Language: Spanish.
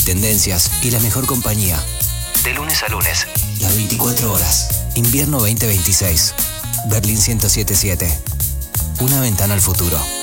tendencias y la mejor compañía. De lunes a lunes, las 24 horas. Invierno 2026. Berlín 1077. Una ventana al futuro.